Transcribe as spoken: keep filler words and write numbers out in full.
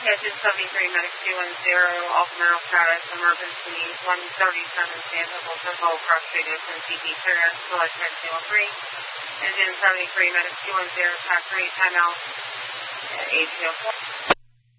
Engine seventy-three, medic two one zero, Altamira status, emergency one thirty-seven, Santa Blanca, cross radius and T P clearance, select two one three. Engine seventy-three, medic two one zero, track three, timeout, A two oh four.